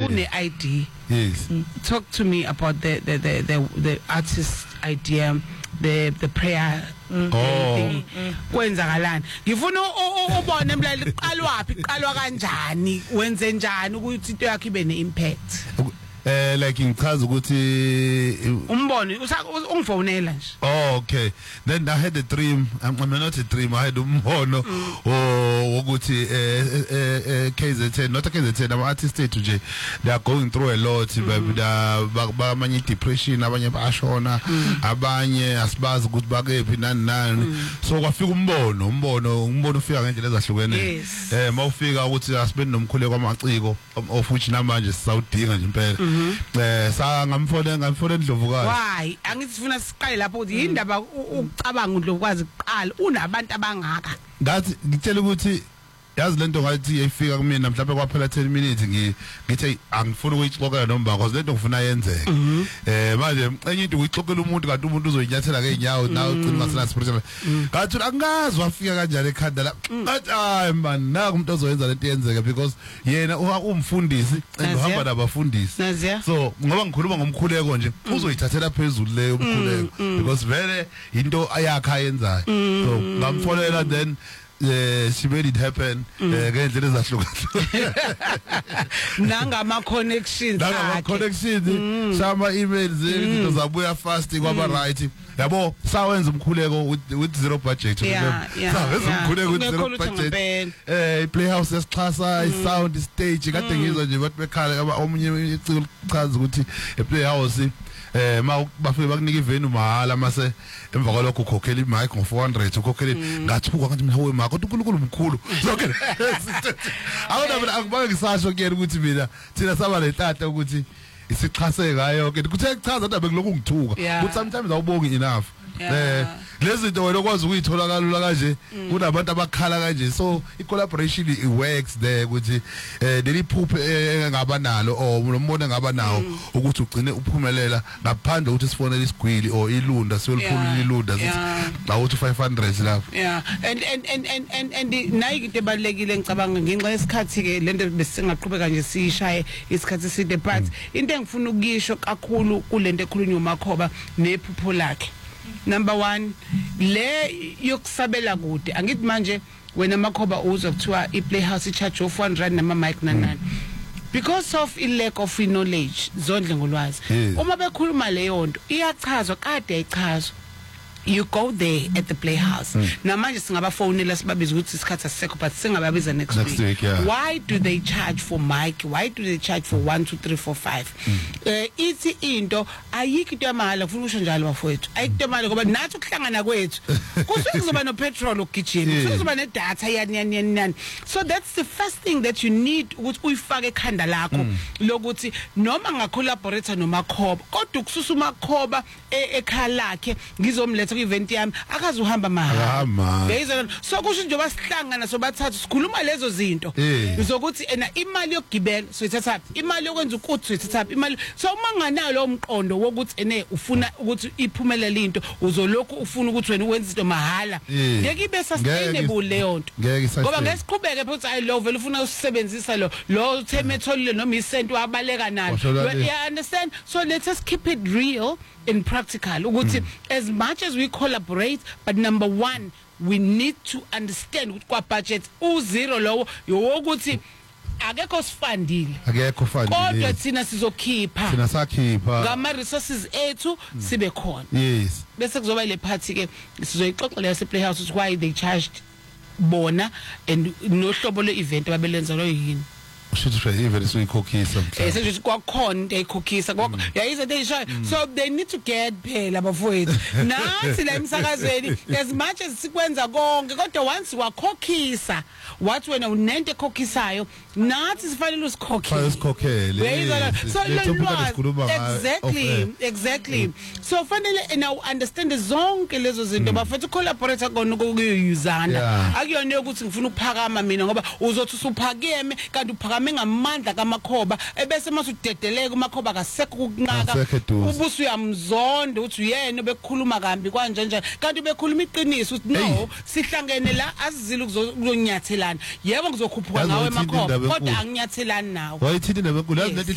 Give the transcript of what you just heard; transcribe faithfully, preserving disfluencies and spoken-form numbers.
une idea. Yes. Talk to me about the the the the, the artist idea, the the prayer. Oh. Kwenzakalani ngifuna ubone mlaleli iqalwa wapi iqalwa kanjani wenze njani ukuthi into yakhe ibe ne-impact. Eh like ngichaza ukuthi umbono ungifonela nje. Oh okay, then I had a dream. I'm, I'm not a dream, I had umbono ukuthi eh K Z N, not a K Z N, I'm artist nje, they are going through a lot. Ba manye depression, abanye bashona, abanye asibazi ukuthi bakephi nani nani. So kwafika umbono umbono umbono ufika ngendlela ezahlukene. Eh mawufika ukuthi asibe nomkhuleko kwamaciko of which namanje sisawudinga nje impela. Eh sa ngamfona ngamfona Ndlovukazi. Why angithi sifuna siqale lapho ukuthi indaba ucabanga uNdlovukazi kuqala unabantu abangaka. Ngathi ngitshela ukuthi yazi lento ngathi yayifika kumina mhlawumbe kwaphela ten minutes ngithi angifuni ukuyixoxela noma because lento ngifuna yenzeke. Eh manje enye into ukuyixoxela umuntu kanti umuntu uzoyinyathela ngeenyawo nawe ugcina ngasela spiritual. Ngathi angazwa afika kanjani ekhanda la. Ngathi hayi man naku umuntu ozoyenza lento yenzeke because yena umfundisi uhamba nabafundisi. So ngoba ngikhuluma ngomkhuleko nje uzoyithathela phezulu leyo umkhuleko because vele into ayakha ayenzayo. So ngamfonela then eh she made it happen ngendlela ezahlukana nangama connections nangama connections sama emails izinto zabuya fast kwaba right yabo sawenza umkhuleko with zero budget sawenza umkhuleko with zero budget eh playhouse esixhasa isound stage kade ngizwa nje bathi bekhala omunye iciko lichaza ukuthi eplayhouse eh ma bafike bakunika ivenue mahala mase emva kwalokho ukhokhela imic ngo four hundred ukhokhela ngathuka kanti mina we ma kodwa uNkulunkulu mkhulu zonke awona akubange ngisasho kuyena ukuthi mina thina saba letata ukuthi isixhase ngayo ke kuthe kuchaza ukuthi bekuloko ngithuka ukuthi sometimes awubongi enough eh lezi zinto wena kwazi ukuyithola kalula kanje kunabantu abakhala kanje so I collaboration it works there ukuthi eh leliphupho engaba nalo or nombono engaba nawo ukuthi ugcine uphumelela ngaphandle ukuthi sifonele isigwili or ilunda siyoliphula ilunda sithi awuthi five hundred lapho. Yeah, and and and and and and nayi into ebalekile ngicabanga ngenxa yesikhathi ke lento besingaqhubeka nje sishaye isikhathi eside but into engifuna ukuyisho kakhulu kulento ekhulunywa uMakhoba nephupho lakhe. Number one, le yokusabela kude angithi manje wena Makhoba uzwa kuthiwa iPlayhouse charge of one rand nama mic nanani because of a lack of knowledge zondle ngolwazi uma bekhuluma leyo nto iyachazwa kade ayichazwa. You go there at the Playhouse. Namanje singabafonela sibabiza ukuthi isikhathi asisekho but singababiza next week. Why do they charge for mic? Why do they charge for one two three four five? Eh ithi into ayikho into yamahala ufuna usho njalo bafowethu. Ayikho into yamahala ngoba nathi ukuhlangana kwethu kusuke kuzoba no petrol ukugijima. Kusuke kuzoba ne data yani yani yani. So that's the first thing that you need ukuthi uyifake ekhanda lakho lokuthi noma ngacollaborate noMakhoba kodwa ukususa uMakhoba ekhala lakhe ngizomletha event yami akazi uhamba mahala beyizona so kusho nje basihlangana sobathathu sikhuluma lezo zinto uzokuthi ena imali yokugibela soyithatha imali yokwenza ukuthi soyithatha imali so manganayo lo mqondo wokuthi ene ufuna ukuthi iphumelele into uzolokhu ufuna ukuthi wena uwenze into mahala ngeke ibe sustainable leyo nto ngoba ngesiqhubeke futhi I love vele ufuna usebenzisa lo lo themetholile noma isento wabaleka nalo you understand so let us keep it real and practical ukuthi as much as we collaborate but number one we need to understand ukuthi kwa budget u zero lowo yokuthi akekho sifandile akekho fandile kodwa thina sizokhipha thina sakhipha ngama resources ethu sibe khona yes bese kuzoba le party ke sizoyixoxela yase Playhouse why they charged bona and nohlobo le event ababelenza lo yini should try even so ikhokhisa eh senje kwakhona into ayikhokhisa yayize they so they need to get phela bafowethu nathi la emsakazweni as much as sikwenza konke kodwa once wakhokhisa wathi wena unento ekhokhisayo nathi sifanele usikhokhele so exactly exactly so fanele now understand zonke lezo zinto bafethu collaborate kona ukuyuzana akuyona ukuthi ngifuna ukuphakama mina ngoba uzothi usuphakeme kanti uphakama ngamandla kaMakhoba ebese mase udedeleke uMakhoba akasekho ukunqaka ubusu uyamzonda uthi uyena bekhuluma kambi kanje nje kanti bekhuluma iqiniso uthi no sihlangene la asizile ukuzonyathelana yebo ngizokhuphuka ngawe eMakhoba kodwa anginyathelani nawe wayithini nabenkulu